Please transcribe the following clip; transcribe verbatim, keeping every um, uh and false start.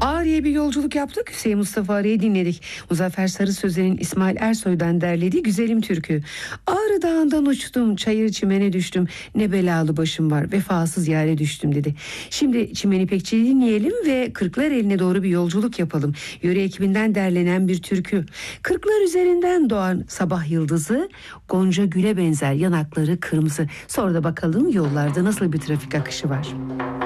Ağrı'ya bir yolculuk yaptık. Hüseyin Mustafa Arı'yı dinledik. Muzaffer Sarı Sözen'in İsmail Ersoy'dan derlediği Güzelim türkü. Ağrı Dağı'ndan uçtum, çayır çimene düştüm. Ne belalı başım var, vefasız yare düştüm dedi. Şimdi Çimen İpekçi'yi dinleyelim ve Kırklareli'ne doğru bir yolculuk yapalım. Yöre ekibinden derlenen bir türkü. Kırklar üzerinden doğan sabah yıldızı, gonca güle benzer yanakları kırmızı. Sonra da bakalım yollarda nasıl bir trafik akışı var.